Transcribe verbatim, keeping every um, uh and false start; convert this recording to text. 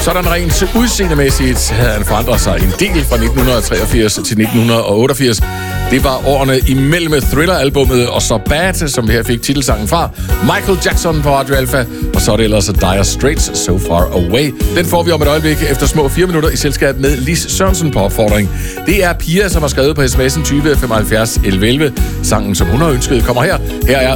Sådan rent udseendemæssigt havde han forandret sig en del fra nitten treogfirs til nitten otteogfirs. Det var årene imellem Thriller-albummet og så Bad, som vi her fik titelsangen fra. Michael Jackson på Radio Alpha, og så er det ellers Dire Straits, So Far Away. Den får vi om et øjeblik efter små fire minutter i selskab med Lis Sørensen på opfordring. Det er Pia, som har skrevet på sms'en tyve femoghalvfjerds elleve elleve. Sangen, som hun har ønsket, kommer her. Her er